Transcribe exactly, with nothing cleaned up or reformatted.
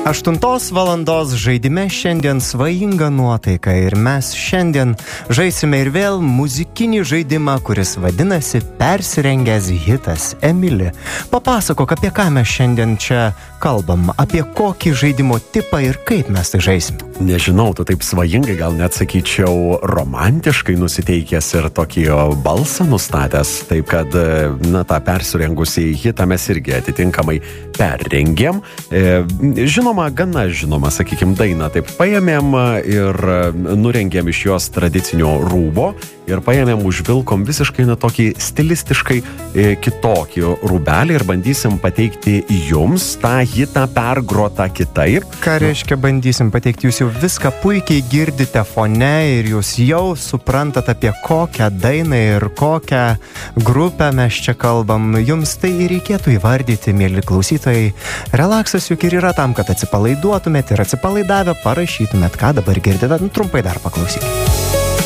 Aštuntos valandos žaidime šiandien svajinga nuotaika ir mes šiandien žaisime ir vėl muzikinį žaidimą, kuris vadinasi Persirengęs hitas. Emili, papasakok, apie ką mes šiandien čia kalbam, apie kokį žaidimo tipą ir kaip mes tai žaisim. Nežinau, tu taip svajingai, gal net sakyčiau romantiškai nusiteikęs ir tokį balsą nustatęs, taip kad, na, tą persirengusį hitą mes irgi atitinkamai perrengėm. E, žinoma, gana žinoma, sakykim, dainą taip paėmėm ir nurengėm iš jos tradicinio rūbo ir paėmėm užvilkom visiškai na tokį stilistiškai e, kitokį rūbelį ir bandysim pateikti jums tą hitą pergrotą kitaip. Ką reiškia bandysim pateikti? Jūs jau viską puikiai girdite fone ir jūs jau suprantat, apie kokią dainą ir kokią grupę mes čia kalbam. Jums tai reikėtų įvardyti, mieli klausytojai. Relaksas juk ir yra tam, kad atsipalaiduotumėt ir atsipalaidavę parašytumėt, ką dabar girdite. Trumpai dar paklausykite.